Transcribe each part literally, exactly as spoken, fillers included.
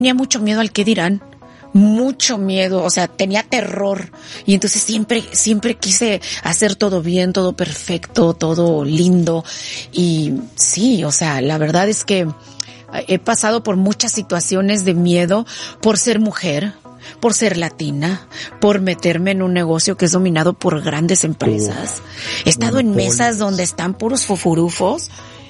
tenía mucho miedo al qué dirán. Mucho miedo, o sea, tenía terror. Y entonces siempre, siempre quise hacer todo bien, todo perfecto, todo lindo. Y sí, o sea, la verdad es que he pasado por muchas situaciones de miedo por ser mujer, por ser latina, por meterme en un negocio que es dominado por grandes empresas. He estado en mesas donde están puros fofurufos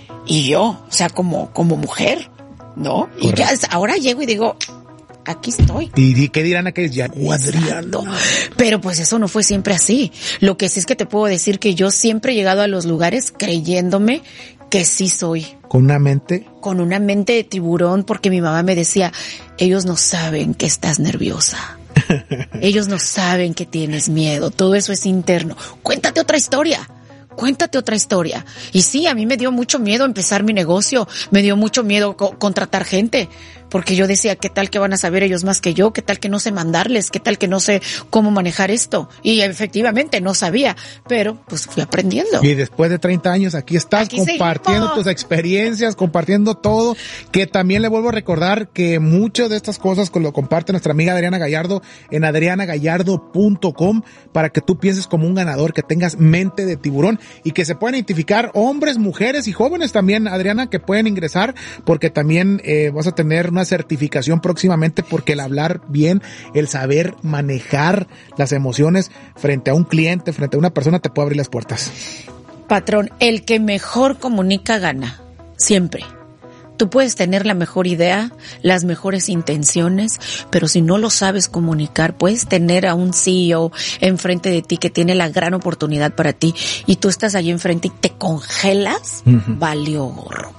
y yo, o sea, como, como mujer, ¿no? Correcto. Y ya ahora llego y digo, aquí estoy. ¿Y qué dirán aquellos? Ya, Adriana. Pero pues eso no fue siempre así. Lo que sí es que te puedo decir que yo siempre he llegado a los lugares creyéndome que sí soy. ¿Con una mente? Con una mente de tiburón, porque mi mamá me decía, ellos no saben que estás nerviosa. Ellos no saben que tienes miedo. Todo eso es interno. Cuéntate otra historia. Cuéntate otra historia. Y sí, a mí me dio mucho miedo empezar mi negocio. Me dio mucho miedo co- contratar gente. Porque yo decía, ¿qué tal que van a saber ellos más que yo? ¿Qué tal que no sé mandarles? ¿Qué tal que no sé cómo manejar esto? Y efectivamente no sabía, pero pues fui aprendiendo. Y después de treinta años aquí estás aquí compartiendo seguimos. tus experiencias, compartiendo todo, que también le vuelvo a recordar que muchas de estas cosas lo comparte nuestra amiga Adriana Gallardo en adriana gallardo punto com para que tú pienses como un ganador, que tengas mente de tiburón y que se puedan identificar hombres, mujeres y jóvenes también, Adriana, que pueden ingresar porque también eh, vas a tener una certificación próximamente, porque el hablar bien, el saber manejar las emociones frente a un cliente, frente a una persona, te puede abrir las puertas. Patrón, el que mejor comunica gana, siempre. Tú puedes tener la mejor idea, las mejores intenciones, pero si no lo sabes comunicar, puedes tener a un C E O enfrente de ti que tiene la gran oportunidad para ti y tú estás allí enfrente y te congelas, uh-huh. Valió gorro.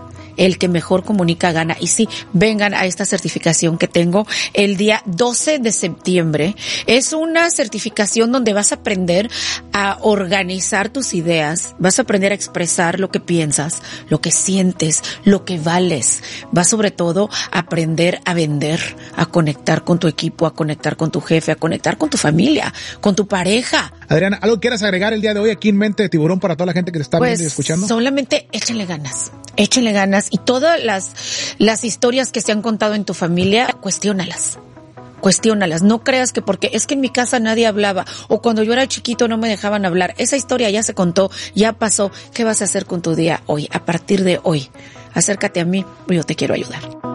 El que mejor comunica gana. Y sí, vengan a esta certificación que tengo el día doce de septiembre. Es una certificación donde vas a aprender a organizar tus ideas, vas a aprender a expresar lo que piensas, lo que sientes, lo que vales. Vas sobre todo a aprender a vender, a conectar con tu equipo, a conectar con tu jefe, a conectar con tu familia, con tu pareja. Adriana, ¿algo quieras agregar el día de hoy aquí en Mente de Tiburón para toda la gente que te está pues, viendo y escuchando? Solamente échenle ganas, échenle ganas y todas las, las historias que se han contado en tu familia, cuestiónalas. Cuestiónalas, no creas que porque es que en mi casa nadie hablaba o cuando yo era chiquito no me dejaban hablar. Esa historia ya se contó, ya pasó. ¿Qué vas a hacer con tu día hoy? A partir de hoy, acércate a mí, yo te quiero ayudar.